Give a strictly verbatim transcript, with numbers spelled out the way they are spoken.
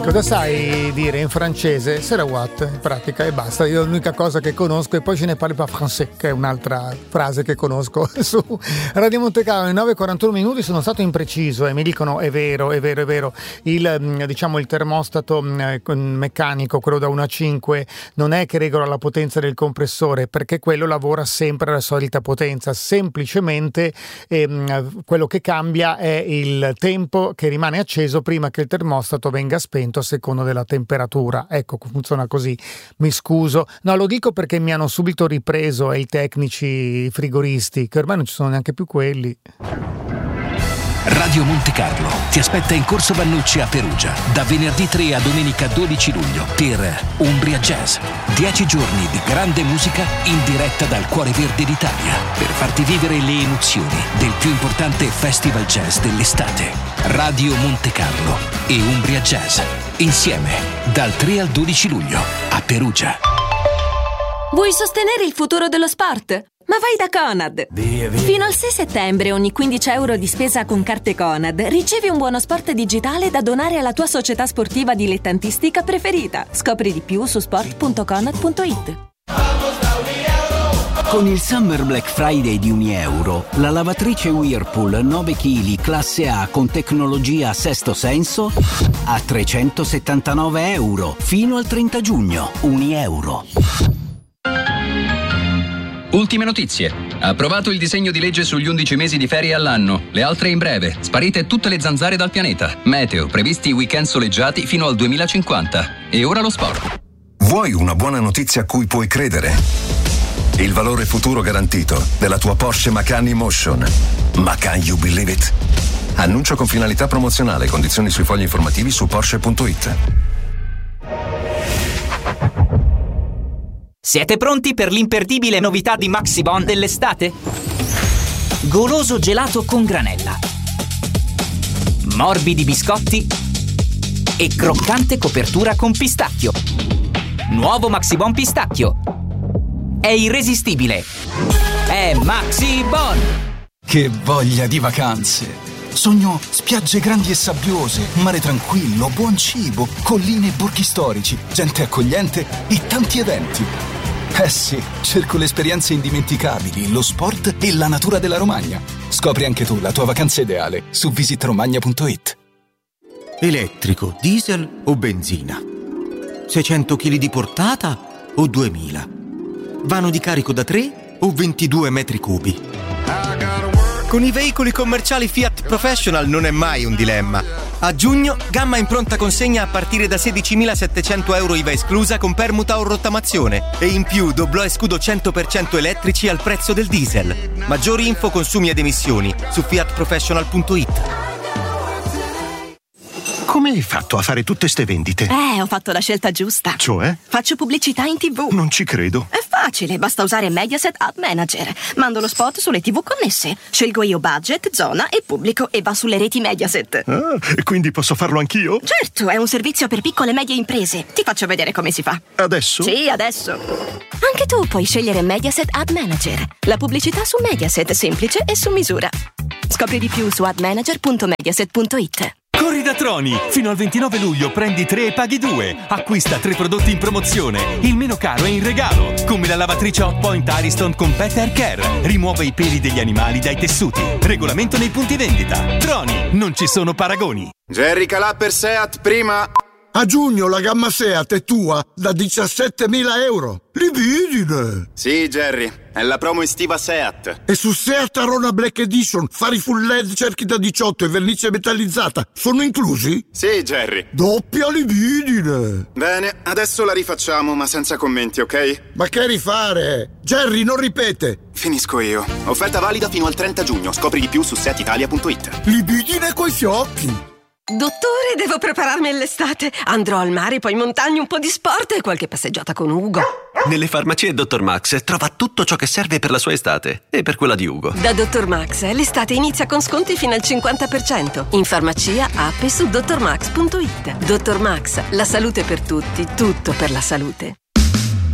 Cosa sai dire in francese? Serawat, in pratica, e basta. Io l'unica cosa che conosco, e poi je ne parle pas français, che è un'altra frase che conosco su Radio Monte Carlo. Alle nove e quarantuno minuti sono stato impreciso e mi dicono è vero, è vero, è vero. Il, diciamo, il termostato meccanico, quello da uno a cinque, non è che regola la potenza del compressore, perché quello lavora sempre alla solita potenza. Semplicemente ehm, quello che cambia è il tempo che rimane acceso prima che il termostato venga spento a seconda della temperatura. Ecco, funziona così. Mi scuso. No, lo dico perché mi hanno subito ripreso i tecnici i frigoristi, che ormai non ci sono neanche più quelli. Radio Monte Carlo ti aspetta in Corso Vannucci a Perugia da venerdì tre a domenica dodici luglio per Umbria Jazz. Dieci giorni di grande musica in diretta dal cuore verde d'Italia per farti vivere le emozioni del più importante festival jazz dell'estate. Radio Monte Carlo e Umbria Jazz insieme dal tre al dodici luglio a Perugia. Vuoi sostenere il futuro dello sport? Ma vai da Conad! Via, via. Fino al sei settembre ogni quindici euro di spesa con carte Conad ricevi un buono sport digitale da donare alla tua società sportiva dilettantistica preferita. Scopri di più su sport punto conad punto it. Con il Summer Black Friday di Unieuro, la lavatrice Whirlpool nove chili classe A con tecnologia Sesto Senso a trecentosettantanove euro fino al trenta giugno. Unieuro. Ultime notizie. Approvato il disegno di legge sugli undici mesi di ferie all'anno. Le altre in breve. Sparite tutte le zanzare dal pianeta. Meteo. Previsti weekend soleggiati fino al duemilacinquanta. E ora lo sport. Vuoi una buona notizia a cui puoi credere? Il valore futuro garantito della tua Porsche Macan Emotion. Macan, you believe it? Annuncio con finalità promozionale. Condizioni sui fogli informativi su Porsche punto it. Siete pronti per l'imperdibile novità di Maxibon dell'estate? Goloso gelato con granella, morbidi biscotti e croccante copertura con pistacchio. Nuovo Maxibon pistacchio. È irresistibile. È Maxibon. Che voglia di vacanze! Sogno spiagge grandi e sabbiose, mare tranquillo, buon cibo, colline e borghi storici, gente accogliente e tanti eventi. Eh sì, cerco le esperienze indimenticabili, lo sport e la natura della Romagna. Scopri anche tu la tua vacanza ideale su visit romagna punto it. Elettrico, diesel o benzina? seicento chili di portata o duemila? Vano di carico da tre o ventidue metri cubi? Con i veicoli commerciali Fiat Professional non è mai un dilemma. A giugno, gamma in pronta consegna a partire da sedicimilasettecento euro I V A esclusa con permuta o rottamazione. E in più doblò e scudo cento per cento elettrici al prezzo del diesel. Maggiori info, consumi ed emissioni su fiat professional punto it. Come hai fatto a fare tutte ste vendite? Eh, ho fatto la scelta giusta. Cioè? Faccio pubblicità in tivù. Non ci credo. È facile, basta usare Mediaset Ad Manager. Mando lo spot sulle tivù connesse. Scelgo io budget, zona e pubblico e va sulle reti Mediaset. Ah, quindi posso farlo anch'io? Certo, è un servizio per piccole e medie imprese. Ti faccio vedere come si fa. Adesso? Sì, adesso. Anche tu puoi scegliere Mediaset Ad Manager. La pubblicità su Mediaset, semplice e su misura. Scopri di più su ad manager punto mediaset punto it. Corri da Troni! Fino al ventinove luglio prendi tre e paghi due. Acquista tre prodotti in promozione. Il meno caro è in regalo. Come la lavatrice Hot Point Ariston con Pet Hair Care. Rimuove i peli degli animali dai tessuti. Regolamento nei punti vendita. Troni, non ci sono paragoni. Jerry Calà per Seat prima. A giugno la gamma Seat è tua da diciassettemila euro. Libidine! Sì, Jerry, è la promo estiva Seat. E su Seat Arona Black Edition, fari full L E D, cerchi da diciotto e vernice metallizzata sono inclusi? Sì, Jerry. Doppia libidine! Bene, adesso la rifacciamo, ma senza commenti, ok? Ma che rifare? Jerry, non ripete! Finisco io. Offerta valida fino al trenta giugno. Scopri di più su seat italia punto it. Libidine coi fiocchi! Dottore, devo prepararmi all'estate. Andrò al mare, poi in montagna, un po' di sport e qualche passeggiata con Ugo. Nelle farmacie dottor Max trova tutto ciò che serve per la sua estate e per quella di Ugo. Da dottor Max l'estate inizia con sconti fino al cinquanta per cento. In farmacia, app e su dottor max punto it. dottor Max, la salute per tutti, tutto per la salute.